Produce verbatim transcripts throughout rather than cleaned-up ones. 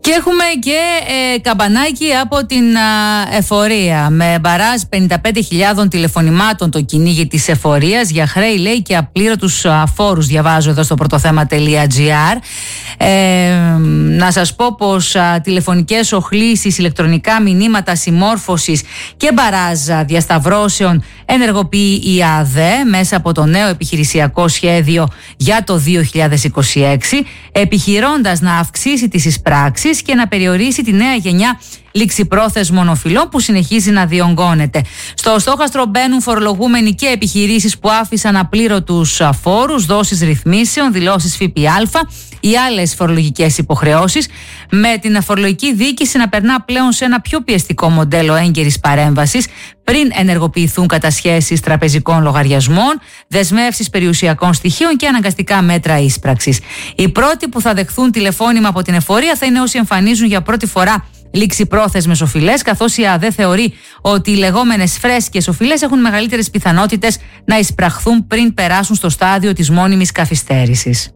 Και έχουμε και ε, καμπανάκι από την α, εφορία. Με μπαράζ πενήντα πέντε χιλιάδων τηλεφωνημάτων το κυνήγι της εφορίας για χρέη, λέει, και απλήρωτους α, φόρους. Διαβάζω εδώ στο πρωτοθέμα τελεία τζι άρ. Ε, να σας πω πως α, τηλεφωνικές οχλήσεις, ηλεκτρονικά μηνύματα συμμόρφωσης και μπαράζ διασταυρώσεων ενεργοποιεί η ΑΔΕ μέσα από το νέο επιχειρησιακό σχέδιο για το δύο χιλιάδες είκοσι έξι, επιχειρώντας να αυξήσει τις εισπράξεις και να περιορίσει τη νέα γενιά ληξιπρόθεσμων οφειλών που συνεχίζει να διονγκώνεται. Στο στόχαστρο μπαίνουν φορολογούμενοι και επιχειρήσεις που άφησαν απλήρωτους φόρους, δόσεις ρυθμίσεων, δηλώσεις ΦΠΑ ή άλλες φορολογικές υποχρεώσεις, με την φορολογική διοίκηση να περνά πλέον σε ένα πιο πιεστικό μοντέλο έγκαιρης παρέμβασης πριν ενεργοποιηθούν κατασχέσεις τραπεζικών λογαριασμών, δεσμεύσεις περιουσιακών στοιχείων και αναγκαστικά μέτρα ίσπραξης. Οι πρώτοι που θα δεχθούν τηλεφώνημα από την εφορία θα είναι όσοι εμφανίζουν για πρώτη φορά ληξιπρόθεσμες οφειλές, καθώς η ΑΔΕ θεωρεί ότι οι λεγόμενες φρέσκες οφειλές έχουν μεγαλύτερες πιθανότητες να εισπραχθούν πριν περάσουν στο στάδιο της μόνιμης καθυστέρησης.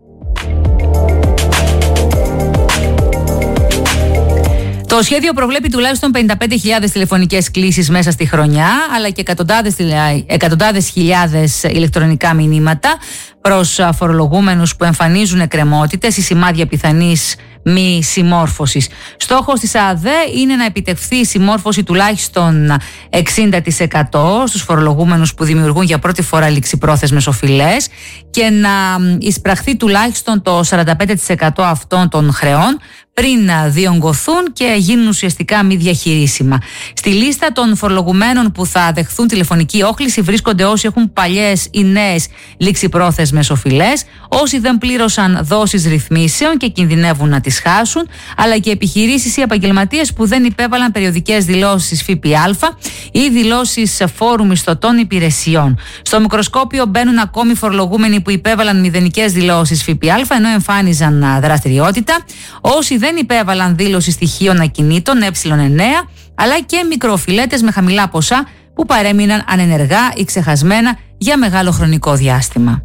Το σχέδιο προβλέπει τουλάχιστον πενήντα πέντε χιλιάδες τηλεφωνικές κλήσεις μέσα στη χρονιά, αλλά και εκατοντάδες, εκατοντάδες χιλιάδες ηλεκτρονικά μηνύματα προς φορολογούμενους που εμφανίζουν εκκρεμότητες ή σημάδια πιθανής μη συμμόρφωσης. Στόχος της ΑΔΕ είναι να επιτευχθεί η συμμόρφωση τουλάχιστον εξήντα τοις εκατό στους φορολογούμενους που δημιουργούν για πρώτη φορά ληξιπρόθεσμες οφειλές και να εισπραχθεί τουλάχιστον το σαράντα πέντε τοις εκατό αυτών των χρεών πριν διονγκωθούν και γίνουν ουσιαστικά μη διαχειρίσιμα. Στη λίστα των φορολογουμένων που θα δεχθούν τηλεφωνική όχληση βρίσκονται όσοι έχουν παλιές ή νέες ληξιπρόθεσμες οφειλές, όσοι δεν πλήρωσαν δόσεις ρυθμίσεων και κινδυνεύουν να τις χάσουν, αλλά και επιχειρήσεις ή επαγγελματίες που δεν υπέβαλαν περιοδικές δηλώσεις ΦΠΑ ή δηλώσεις φόρου μισθωτών υπηρεσιών. Στο μικροσκόπιο μπαίνουν ακόμη φορολογούμενοι που υπέβαλαν μηδενικές δηλώσεις ΦΠΑ ενώ εμφάνιζαν δραστηριότητα, όσοι δεν υπέβαλαν δήλωση στοιχείων ακινήτων ε εννέα, αλλά και μικροοφιλέτες με χαμηλά ποσά που παρέμειναν ανενεργά ή ξεχασμένα για μεγάλο χρονικό διάστημα.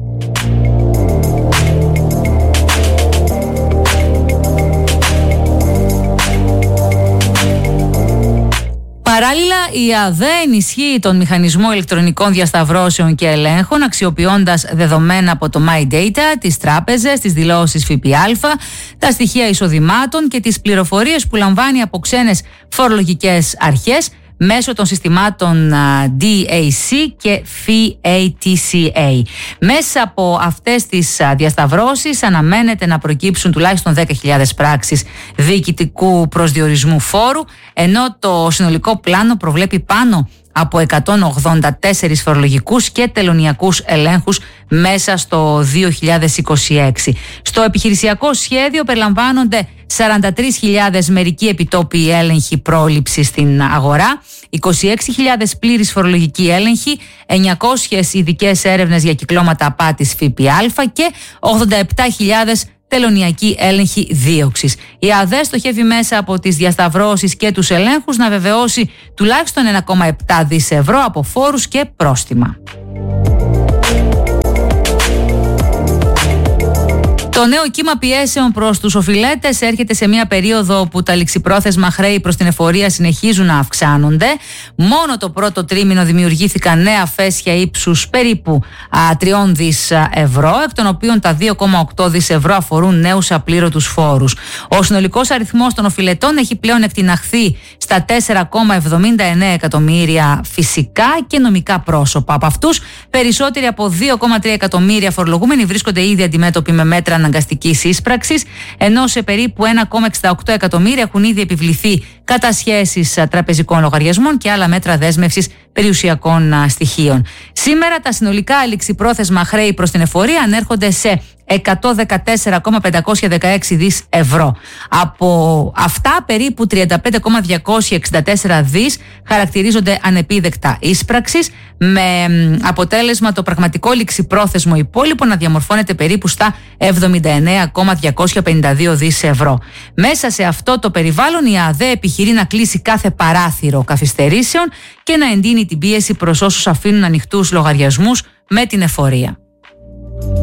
Παράλληλα, η ΑΔΕ ενισχύει τον μηχανισμό ηλεκτρονικών διασταυρώσεων και ελέγχων, αξιοποιώντας δεδομένα από το MyData, τις τράπεζες, τις δηλώσεις ΦΠΑ, τα στοιχεία εισοδημάτων και τις πληροφορίες που λαμβάνει από ξένες φορολογικές αρχές μέσω των συστημάτων ντι έι σι και φατκα. Μέσα από αυτές τις διασταυρώσεις αναμένεται να προκύψουν τουλάχιστον δέκα χιλιάδες πράξεις διοικητικού προσδιορισμού φόρου, ενώ το συνολικό πλάνο προβλέπει πάνω από εκατόν ογδόντα τέσσερις φορολογικούς και τελωνειακούς ελέγχους μέσα στο δύο χιλιάδες είκοσι έξι. Στο επιχειρησιακό σχέδιο περιλαμβάνονται σαράντα τρεις χιλιάδες μερικοί επιτόπιοι έλεγχοι πρόληψη στην αγορά, είκοσι έξι χιλιάδες πλήρης φορολογικοί έλεγχοι, εννιακόσιες ειδικές έρευνες για κυκλώματα απάτης ΦΠΑ και ογδόντα επτά χιλιάδες τελωνειακή έλεγχη δίωξης. Η ΑΔΕ στοχεύει μέσα από τις διασταυρώσεις και τους ελέγχους να βεβαιώσει τουλάχιστον ένα κόμμα επτά δις ευρώ από φόρους και πρόστιμα. Το νέο κύμα πιέσεων προς τους οφειλέτες έρχεται σε μια περίοδο που τα ληξιπρόθεσμα χρέη προς την εφορία συνεχίζουν να αυξάνονται. Μόνο το πρώτο τρίμηνο δημιουργήθηκαν νέα φέσια ύψους περίπου τριών δις ευρώ, εκ των οποίων τα δύο κόμμα οκτώ δις ευρώ αφορούν νέους απλήρωτους φόρους. Ο συνολικός αριθμός των οφειλετών έχει πλέον εκτιναχθεί στα τέσσερα κόμμα εβδομήντα εννέα εκατομμύρια φυσικά και νομικά πρόσωπα. Από αυτούς, περισσότεροι από δύο κόμμα τρία εκατομμύρια φορολογούμενοι βρίσκονται ήδη αντιμέτωποι με μέτρα αναγκαστικής ίσπραξης, ενώ σε περίπου ένα κόμμα εξήντα οκτώ εκατομμύρια έχουν ήδη επιβληθεί κατασχέσεις τραπεζικών λογαριασμών και άλλα μέτρα δέσμευσης περιουσιακών στοιχείων. Σήμερα τα συνολικά ληξιπρόθεσμα χρέη προς την εφορία ανέρχονται σε εκατόν δεκατέσσερα κόμμα πεντακόσια δεκαέξι δις ευρώ. Από αυτά, περίπου τριάντα πέντε κόμμα διακόσια εξήντα τέσσερα δις χαρακτηρίζονται ανεπίδεκτα ίσπραξης, με αποτέλεσμα το πραγματικό ληξιπρόθεσμο υπόλοιπο να διαμορφώνεται περίπου στα εβδομήντα εννέα κόμμα διακόσια πενήντα δύο δις ευρώ. Μέσα σε αυτό το περιβάλλον, η ΑΔΕ επιχειρεί να κλείσει κάθε παράθυρο καθυστερήσεων και να εντείνει την πίεση προς όσους αφήνουν ανοιχτούς λογαριασμούς με την εφορία.